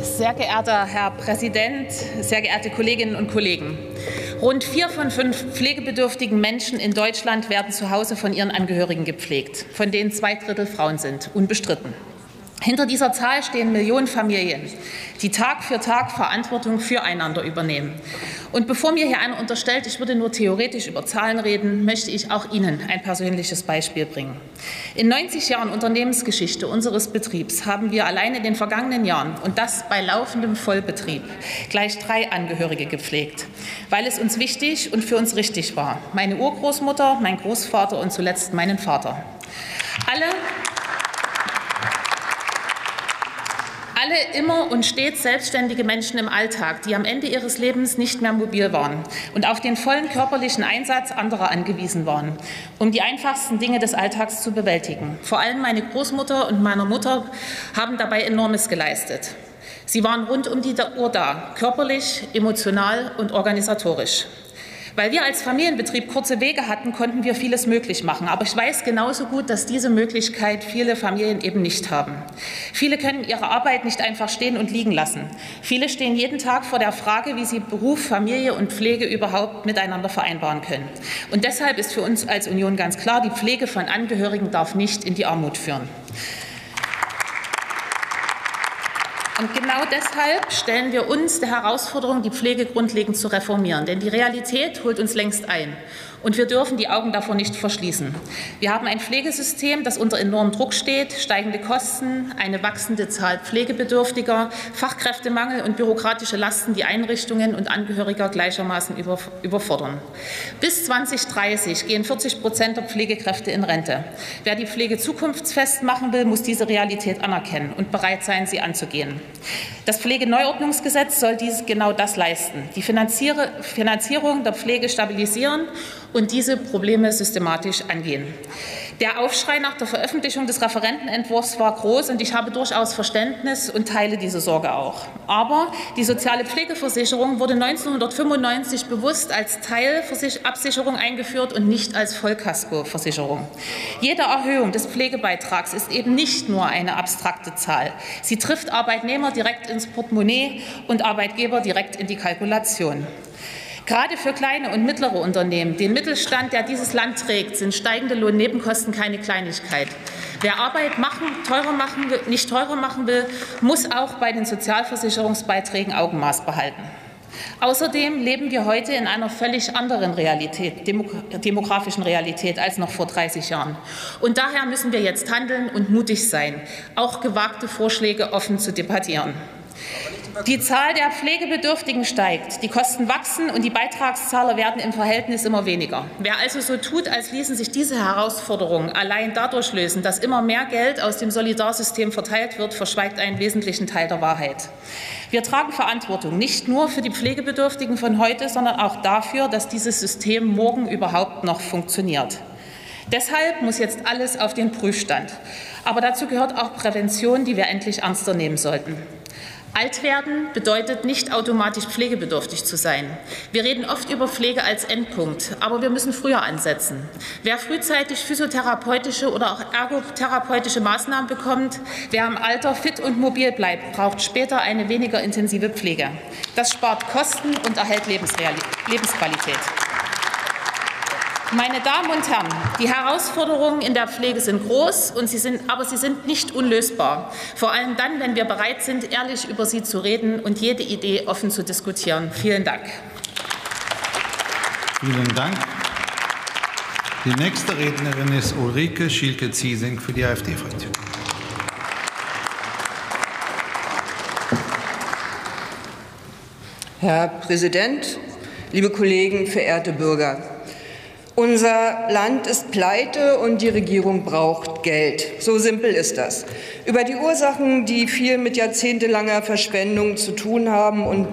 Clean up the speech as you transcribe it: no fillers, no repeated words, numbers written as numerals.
Sehr geehrter Herr Präsident, sehr geehrte Kolleginnen und Kollegen! Rund 4 von 5 pflegebedürftigen Menschen in Deutschland werden zu Hause von ihren Angehörigen gepflegt, von denen 2/3 Frauen sind, unbestritten. Hinter dieser Zahl stehen Millionen Familien, die Tag für Tag Verantwortung füreinander übernehmen. Und bevor mir hier einer unterstellt, ich würde nur theoretisch über Zahlen reden, möchte ich auch Ihnen ein persönliches Beispiel bringen. In 90 Jahren Unternehmensgeschichte unseres Betriebs haben wir allein in den vergangenen Jahren, und das bei laufendem Vollbetrieb, gleich 3 Angehörige gepflegt, weil es uns wichtig und für uns richtig war. Meine Urgroßmutter, mein Großvater und zuletzt meinen Vater. Alle immer und stets selbstständige Menschen im Alltag, die am Ende ihres Lebens nicht mehr mobil waren und auf den vollen körperlichen Einsatz anderer angewiesen waren, um die einfachsten Dinge des Alltags zu bewältigen. Vor allem meine Großmutter und meine Mutter haben dabei Enormes geleistet. Sie waren rund um die Uhr da, körperlich, emotional und organisatorisch. Weil wir als Familienbetrieb kurze Wege hatten, konnten wir vieles möglich machen. Aber ich weiß genauso gut, dass diese Möglichkeit viele Familien eben nicht haben. Viele können ihre Arbeit nicht einfach stehen und liegen lassen. Viele stehen jeden Tag vor der Frage, wie sie Beruf, Familie und Pflege überhaupt miteinander vereinbaren können. Und deshalb ist für uns als Union ganz klar, die Pflege von Angehörigen darf nicht in die Armut führen. Und genau deshalb stellen wir uns der Herausforderung, die Pflege grundlegend zu reformieren. Denn die Realität holt uns längst ein. Und wir dürfen die Augen davor nicht verschließen. Wir haben ein Pflegesystem, das unter enormem Druck steht, steigende Kosten, eine wachsende Zahl Pflegebedürftiger, Fachkräftemangel und bürokratische Lasten, die Einrichtungen und Angehörige gleichermaßen überfordern. Bis 2030 gehen 40% der Pflegekräfte in Rente. Wer die Pflege zukunftsfest machen will, muss diese Realität anerkennen und bereit sein, sie anzugehen. Das Pflegeneuordnungsgesetz soll genau das leisten, die Finanzierung der Pflege stabilisieren und diese Probleme systematisch angehen. Der Aufschrei nach der Veröffentlichung des Referentenentwurfs war groß, und ich habe durchaus Verständnis und teile diese Sorge auch. Aber die soziale Pflegeversicherung wurde 1995 bewusst als Teilabsicherung eingeführt und nicht als Vollkaskoversicherung. Jede Erhöhung des Pflegebeitrags ist eben nicht nur eine abstrakte Zahl. Sie trifft Arbeitnehmer direkt ins Portemonnaie und Arbeitgeber direkt in die Kalkulation. Gerade für kleine und mittlere Unternehmen, den Mittelstand, der dieses Land trägt, sind steigende Lohnnebenkosten keine Kleinigkeit. Wer Arbeit nicht teurer machen will, muss auch bei den Sozialversicherungsbeiträgen Augenmaß behalten. Außerdem leben wir heute in einer völlig anderen Realität, demografischen Realität, als noch vor 30 Jahren. Und daher müssen wir jetzt handeln und mutig sein, auch gewagte Vorschläge offen zu debattieren. Die Zahl der Pflegebedürftigen steigt, die Kosten wachsen und die Beitragszahler werden im Verhältnis immer weniger. Wer also so tut, als ließen sich diese Herausforderungen allein dadurch lösen, dass immer mehr Geld aus dem Solidarsystem verteilt wird, verschweigt einen wesentlichen Teil der Wahrheit. Wir tragen Verantwortung nicht nur für die Pflegebedürftigen von heute, sondern auch dafür, dass dieses System morgen überhaupt noch funktioniert. Deshalb muss jetzt alles auf den Prüfstand. Aber dazu gehört auch Prävention, die wir endlich ernster nehmen sollten. Alt werden bedeutet nicht automatisch pflegebedürftig zu sein. Wir reden oft über Pflege als Endpunkt, aber wir müssen früher ansetzen. Wer frühzeitig physiotherapeutische oder auch ergotherapeutische Maßnahmen bekommt, wer im Alter fit und mobil bleibt, braucht später eine weniger intensive Pflege. Das spart Kosten und erhält Lebensqualität. Meine Damen und Herren, die Herausforderungen in der Pflege sind groß, aber sie sind nicht unlösbar. Vor allem dann, wenn wir bereit sind, ehrlich über sie zu reden und jede Idee offen zu diskutieren. Vielen Dank. Vielen Dank. Die nächste Rednerin ist Ulrike Schielke-Ziesing für die AfD-Fraktion. Herr Präsident, liebe Kollegen, verehrte Bürger! Unser Land ist pleite und die Regierung braucht Geld. So simpel ist das. Über die Ursachen, die viel mit jahrzehntelanger Verschwendung zu tun haben und